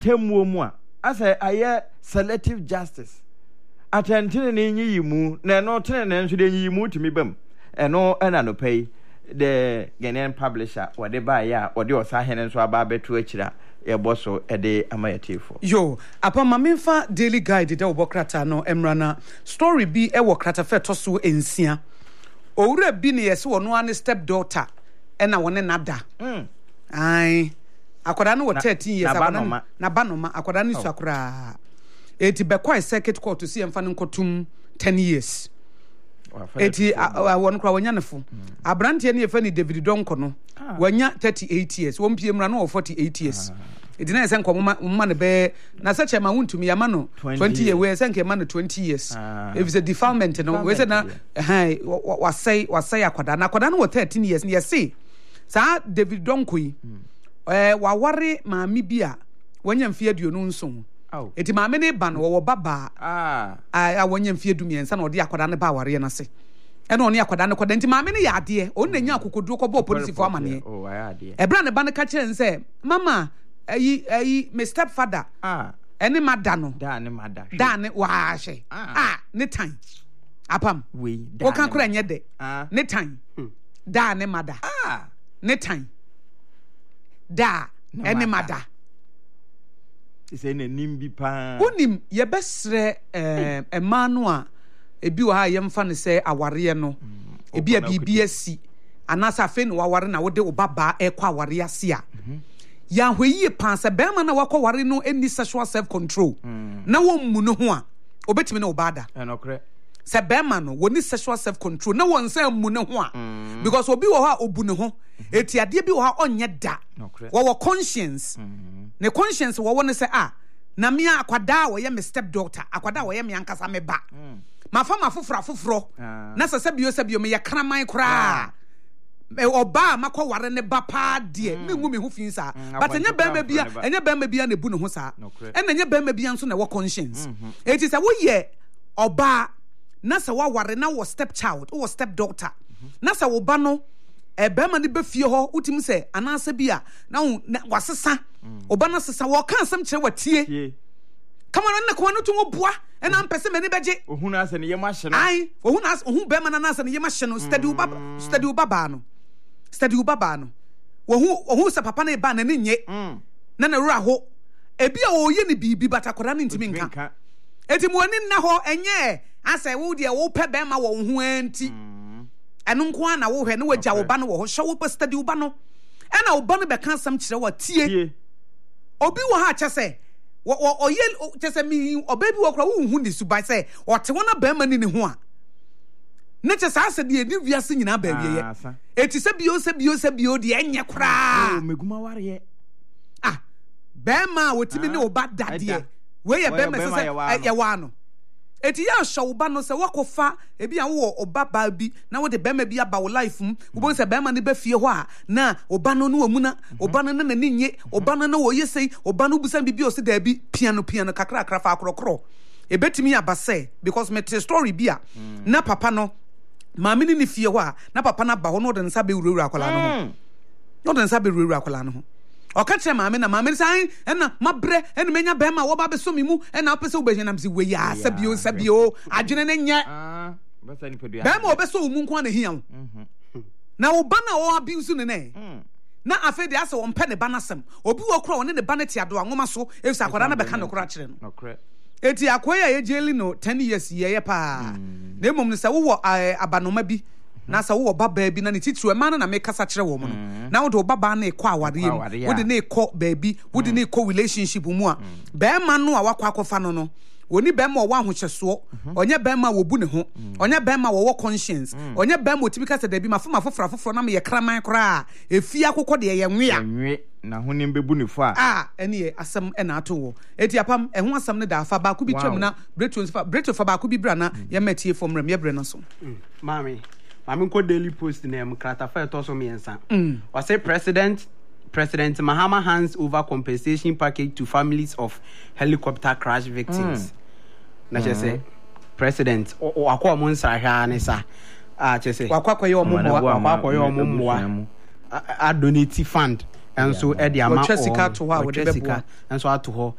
temu mu a asa aye selective justice atentene ne nyi yimu na no tene ne nso de nyi yimu tumi bam eno ana no pay the Ghanaian publisher what they buy ya or the osa henen so aba betu akira e boso e de amayatifo yo apa mamemfa daily guide de obokrata no emrana story bi e wo krata fe to so ensia owura bi ne yesi wono an step daughter e na wone nada ai akoda no 13 years akoda na banoma akoda no su akora eti bekwa circuit court to see emfa nkotum 10 years eti won kra wanyanefo abrante ne yefa ni David Donko no wanya 38 years won pie mra no 48 years eti na senko mma ne be na sache ma wuntumi ya ma no 20 years we senke ma no 20 years if it's a defilement no we say na wasai akwada na akwada no 13 years ne yesi sa David Donko yi waware maami bia wanya mfie aduonu nso eti maame ne ba no wo baba wanya mfie dumiensa na odi akwada ne ba ware na se ena oni akwada ne kwada enti maame ne ya ade on na nya akokodu ko bo police fo amane ebra ne ba ne ka kire nse mama ayi my stepfather ene mada no da ne wa hye ne tan apam wo kan kura nye de ne tan da ne mada ne tan da ene mada ise na nimbi pa unim ye besre emanu a ebi wo ha ye mfa ne se aware no ebi a bibi asi anasa fe no waware na wode obaba ekwa aware ase a ya hweyi pa se bema na wakọ ware no any sexual self control na wo mu no ho a obetimi na obada enokre se bema no woni sexual self control na won say mu no ho a because obi wo ha obu ne ho eti ade bi wo ha onye da wo conscience ne conscience wo ne say na me akwada wo ye me step daughter akwada wo ye me ankasa me ba mafa mafoforo na se bio me ye kraman kra oba makọ ware ne ba pa de me ngu me hu fin sa but enya ba ma bia na bu ne ho sa enya ba ma bia nso na wo conscience eti say wo ye oba na se wa ware na wo step child wo step daughter na se wo ba no ba ma ne ba fie ho utim se anasa bia na wasesa oba na sesa wo kan sam kire watie kama na ko no to wo bua na mpese me ne beje ohun ase ne yema hye no ai ohun ba ma na ase ne yema hye no study u baba no wo se papa na ba na ne nye na wura ho ebi a wo ye ne bibi batakora ne ntimi nka eti mo ani na ho enye ase wo de wo pe ba ma wo ho anti eno nko na wo hwe ne wagya wo ba no wo ho hye wo pa study u ba no na wo ba no be kan sam kire wa tie obi wo ha kyese oye kyese mi obabi wo kra wo hu ni subai se ote wona ba ma ni ne ho a ne kyese ase de edi wiase nyina ba wiye eti se bio de enye kra meguma ware ba ma wotimi ne oba dade we ye ba ma se ye wa no eti ya show ba no se wakofa ebi a wo oba ba bi na wo de ba ma bi aba wo life wo bo se ba ma ne ba fie ho a na oba no no amuna oba no na ni nye oba no na wo yesei oba no busan bi o se da bi piano kakra fa akrokro ebetimi abase because me story bi a na papa no maame ni fie ho a na papa na ba ho no de nsa be wurawura akwala no ho oka kire maame na maame sai na mabre ena menya be ma wo ba be so mi mu ena opese wo be hyenam si we ya sabio adwene ne nye be ma obe so mu nko na hia wo na wo ba na wo abuse ne na afa de ase wo mpe ne ba na sem obi wo kro wo ne ba na tiado anwoma so efisa akwada na be ka no kro akire no eti akoya ye jeli no 10 years ye pa na emom ne se wo abanoma bi na sa wo baba bi na ne titru ma na me kasa kire wo mo no na wo de baba na ekọ aware mu wo de na ekọ baby wo de na ekọ relationship mu a be ma no a wakọ akofa no oni be ma wo ahocheso onye be ma wo bu ne ho onye be ma wo conscience onye be ma otimi kasa da bi mafoma foforo na me ye kraman kra efi akokọ de ye nwe na honim bebu ne fo ene asem na ato wo eti apam ho asem ne da afa ba ku bi twam na breto fa ba ku bi bra na ye matie fo mram ye bre no so Mami ko Daily Post name krata fa to so miensa. Was say President Mahama hands over compensation package to families of helicopter crash victims. Na je say President o akwa mo nsra hwa ne sa. Je say wakwa ye omumwa a donate fund ɛnso ɛde ama wɔtwa sika to hɔ a wɔde wɔtwa bɛboa sika ɛnso ato hɔ